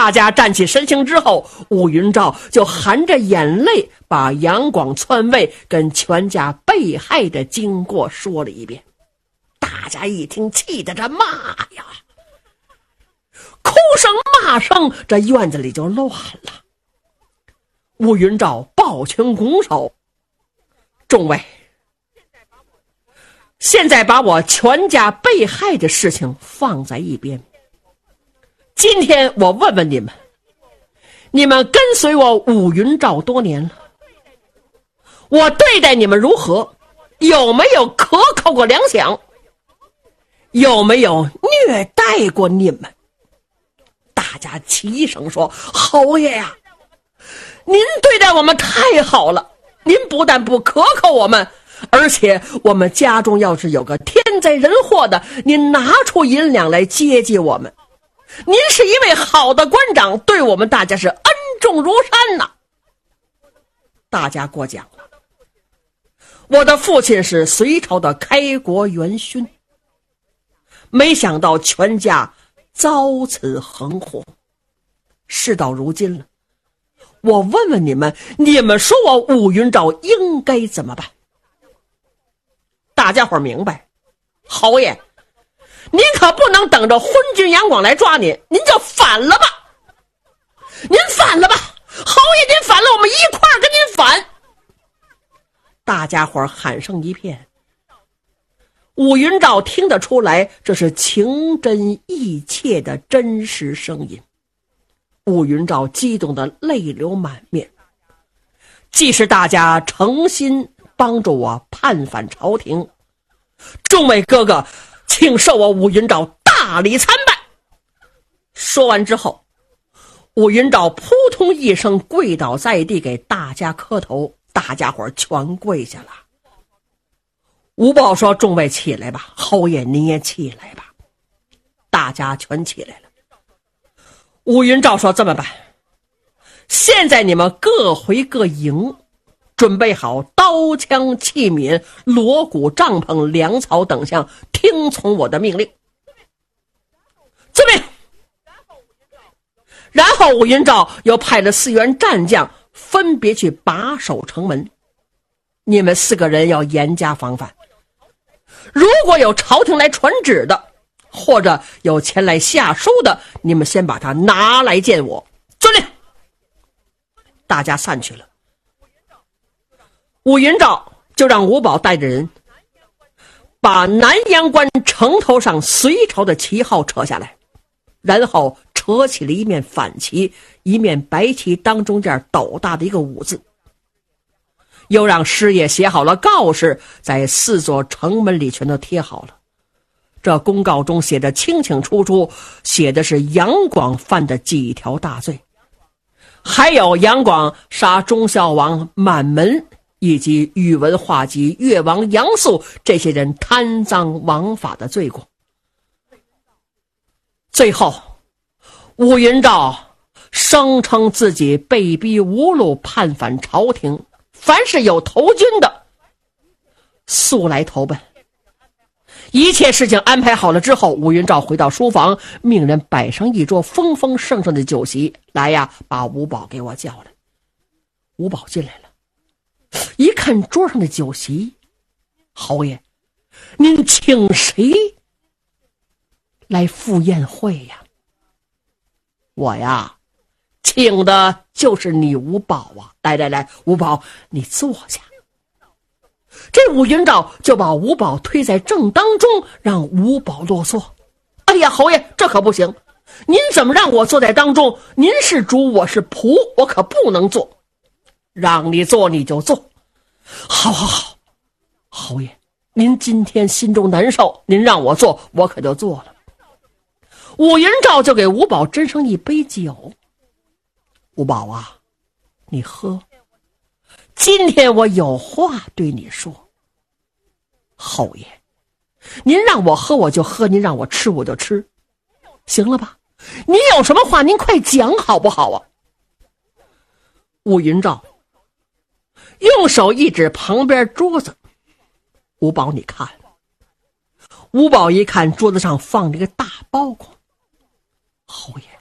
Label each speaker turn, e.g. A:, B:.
A: 大家站起身形之后，武云照就含着眼泪把杨广篡位跟全家被害的经过说了一遍。大家一听，气得这骂呀，哭声骂声，这院子里就乱了。武云照抱拳拱手：众位，现在把我全家被害的事情放在一边，今天我问问你们，你们跟随我武云照多年了，我对待你们如何？有没有克扣过粮饷？有没有虐待过你们？大家齐声说：侯爷呀，您对待我们太好了，您不但不克扣我们，而且我们家中要是有个天灾人祸的，您拿出银两来接济我们。您是一位好的官长，对我们大家是恩重如山呐。大家过奖了，我的父亲是隋朝的开国元勋，没想到全家遭此横祸。事到如今了，我问问你们，你们说我武云照应该怎么办？大家伙明白，侯爷，您可不能等着昏君杨广来抓您，您就反了吧！您反了吧！侯爷，您反了，我们一块儿跟您反！大家伙喊声一片。武云照听得出来，这是情真意切的真实声音。武云照激动得泪流满面。既是大家诚心帮助我叛反朝廷，众位哥哥，请受我武云照大礼参拜。说完之后，武云照扑通一声跪倒在地，给大家磕头，大家伙全跪下了。吴宝说：众位起来吧，侯爷您也起来吧。大家全起来了。武云照说：这么办，现在你们各回各营，准备好刀枪器皿、锣鼓帐篷、粮草等项，听从我的命令。遵命。然后武云照又派了4员战将分别去把守城门，你们4个人要严加防范。如果有朝廷来传旨的，或者有前来下书的，你们先把他拿来见我。遵令。大家散去了。武云照就让吴宝带着人把南阳关城头上隋朝的旗号扯下来，然后扯起了一面反旗，一面白旗当中间斗大的一个武字，又让师爷写好了告示，在4座城门里全都贴好了。这公告中写的清清楚楚，写的是杨广犯的几条大罪，还有杨广杀忠孝王满门，以及宇文化及越王杨素这些人贪赃枉法的罪过。最后武云照声称自己被逼无路叛反朝廷，凡是有投军的速来投奔。一切事情安排好了之后，武云照回到书房，命人摆上一桌丰丰盛盛的酒席，来呀，把吴宝给我叫来。吴宝进来了，一看桌上的酒席，侯爷，您请谁来赴宴会呀？我呀，请的就是你吴宝啊！来，吴宝，你坐下。这武云照就把吴宝推在正当中，让吴宝落座。哎呀，侯爷，这可不行，您怎么让我坐在当中？您是主，我是仆，我可不能坐。让你坐你就坐。好，侯爷，您今天心中难受，您让我坐，我可就坐了。武云照就给吴宝斟上一杯酒。吴宝啊，你喝，今天我有话对你说。侯爷，您让我喝我就喝，您让我吃我就吃，行了吧？您有什么话您快讲好不好啊？武云照用手一指旁边桌子，吴宝你看。吴宝一看桌子上放着一个大包裹，侯爷，